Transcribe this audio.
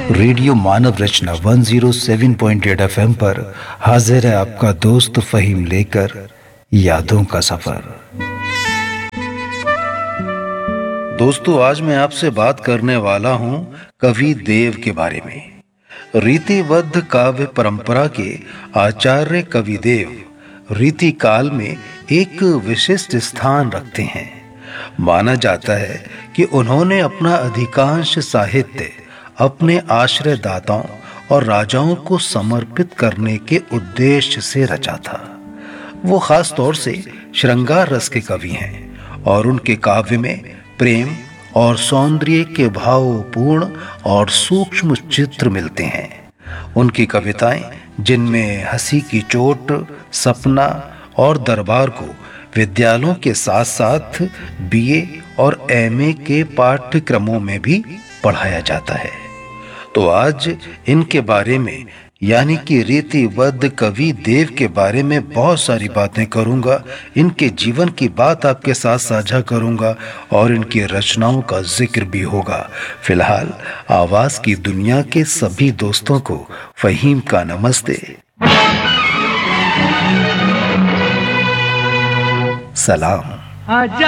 Radio मानव रचना 107.8 FM पर हाजिर है आपका दोस्त फहीम लेकर यादों का सफर। दोस्तों, आज मैं आपसे बात करने वाला हूं कवि देव के बारे में। रीतिबद्ध काव्य परंपरा के आचार्य कवि देव रीति काल में एक विशिष्ट स्थान रखते हैं। माना जाता है कि उन्होंने अपना अधिकांश साहित्य अपने आश्रयदाताओं और राजाओं को समर्पित करने के उद्देश्य से रचा था। वो खास तौर से श्रृंगार रस के कवि हैं और उनके काव्य में प्रेम और सौंदर्य के भावपूर्ण और सूक्ष्म चित्र मिलते हैं। उनकी कविताएं, जिनमें हंसी की चोट, सपना और दरबार को विद्यालयों के साथ साथ बीए और एमए के पाठ्यक्रमों में भी पढ़ाया जाता है। तो आज इनके बारे में यानी कि रीतिबद्ध कवि देव के बारे में बहुत सारी बातें करूंगा। इनके जीवन की बात आपके साथ साझा करूंगा और इनकी रचनाओं का जिक्र भी होगा। फिलहाल आवाज की दुनिया के सभी दोस्तों को फहीम का नमस्ते। सलाम। आजा